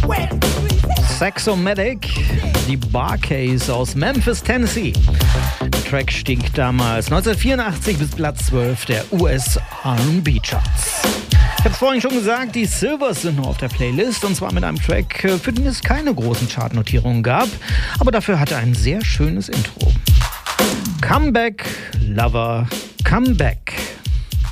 Saxomatic, die Bar-Case aus Memphis, Tennessee. Der Track stieg damals 1984 bis Platz 12 der US R&B-Charts. Ich habe es vorhin schon gesagt, die Silvers sind noch auf der Playlist und zwar mit einem Track, für den es keine großen Chartnotierungen gab, aber dafür hatte ein sehr schönes Intro. Come Back, Lover, Come Back.